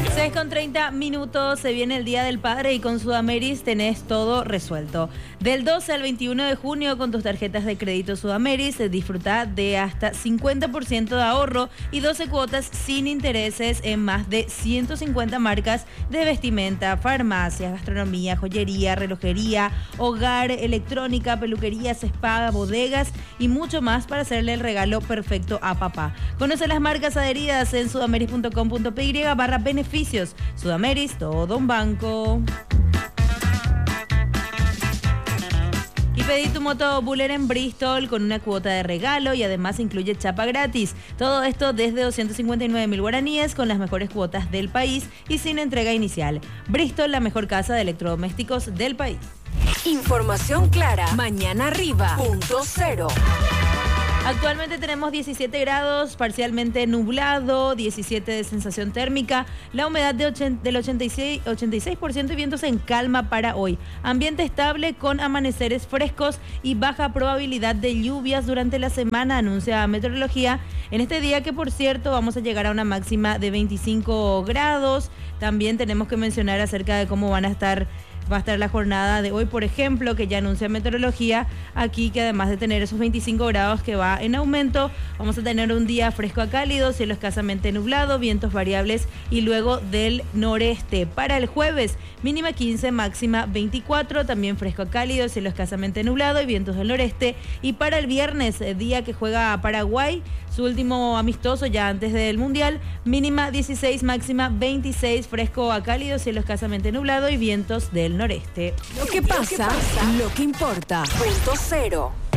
6:30, se viene el Día del Padre y con Sudameris tenés todo resuelto. Del 12 al 21 de junio con tus tarjetas de crédito Sudameris disfruta de hasta 50% de ahorro y 12 cuotas sin intereses en más de 150 marcas de vestimenta, farmacias, gastronomía, joyería, relojería, hogar, electrónica, peluquerías, spa, bodegas y mucho más para hacerle el regalo perfecto a papá. Conoce las marcas adheridas en sudameris.com.py/beneficios. Sudameris, todo un banco. Y pedí tu moto Buller en Bristol con una cuota de regalo y además incluye chapa gratis. Todo esto desde 259.000 guaraníes con las mejores cuotas del país y sin entrega inicial. Bristol, la mejor casa de electrodomésticos del país. Información clara. Mañana arriba. .0. Actualmente tenemos 17 grados, parcialmente nublado, 17 de sensación térmica, la humedad del 86% y vientos en calma para hoy. Ambiente estable con amaneceres frescos y baja probabilidad de lluvias durante la semana, anuncia Meteorología. En este día que, por cierto, vamos a llegar a una máxima de 25 grados. También tenemos que mencionar acerca de cómo va a estar la jornada de hoy, por ejemplo, que ya anuncia Meteorología aquí, que además de tener esos 25 grados que va en aumento, vamos a tener un día fresco a cálido, cielo escasamente nublado, vientos variables y luego del noreste. Para el jueves, mínima 15, máxima 24, también fresco a cálido, cielo escasamente nublado y vientos del noreste. Y para el viernes, día que juega Paraguay, su último amistoso ya antes del Mundial, mínima 16, máxima 26, fresco a cálido, cielo escasamente nublado y vientos del noreste. Lo que pasa, lo que importa. .0.